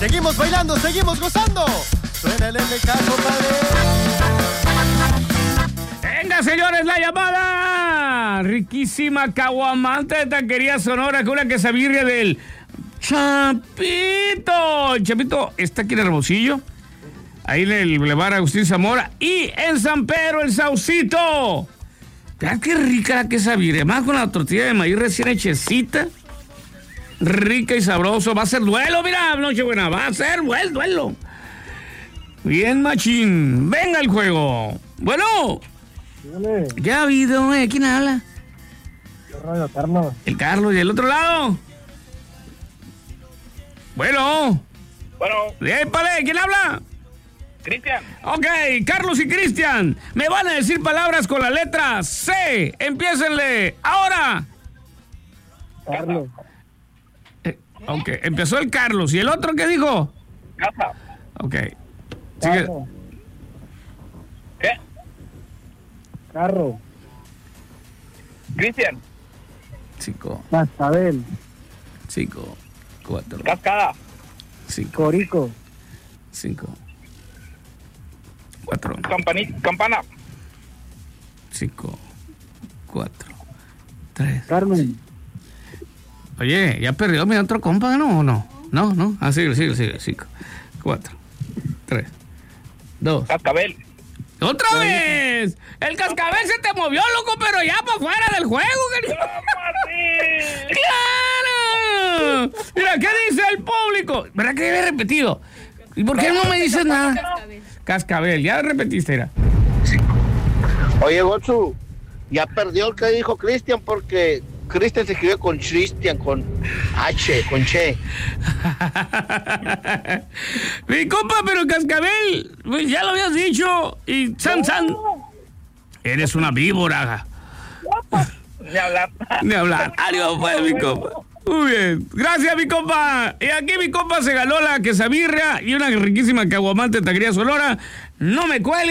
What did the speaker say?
Seguimos bailando, seguimos gozando. Suena el MK, compadre. Venga, señores, la llamada. Riquísima caguamanta de Taquería Sonora con una quesabirria del Chapito. El Chapito está aquí en Hermosillo, ahí en el Boulevard Agustín Zamora, y en San Pedro, el Saucito. Vean qué rica la quesabirria, más con la tortilla de maíz recién hechecita, rica y sabroso. Va a ser duelo, mira, Nochebuena, va a ser buen duelo. Bien, machín. Venga el juego. Bueno, ¿qué ha habido? ¿Quién habla? Carlos. El Carlos. ¿Y el otro lado? Bueno. Épale, ¿quién habla? Cristian. Ok, Carlos y Cristian, me van a decir palabras con la letra C. Empiécenle ahora. Carlos. Ok, empezó el Carlos. ¿Y el otro qué dijo? Casa. Ok. Sigue. Carro. ¿Qué? Carro. Cristian. 5, Cascabel. 5, 4, Cascada. 5, Corico. 5, 4, Campana. 5, 4, 3. Carmen. Oye, ya perdió mi otro compa, ¿no? ¿O no? No. Ah, sigue. 5, 4, 3, 2. Cascabel. ¡Otra vez! El cascabel se te movió, loco, pero ya para fuera del juego. ¡Claro! Mira, ¿qué dice el público? ¿Verdad que había repetido? ¿Y por qué no me dices nada? Cascabel, ya repetiste, era. Oye, Gotsu, ya perdió el que dijo Cristian porque Cristian se escribe con Cristian, con H, con Che. Mi compa, pero Cascabel, pues ya lo habías dicho. Y San, eres una víbora. Ni hablar. Adiós, pues, mi compa. Muy bien. Gracias, mi compa. Y aquí mi compa se ganó la quesabirria y una riquísima caguamante de Taquería Sonora. No me cuelgues.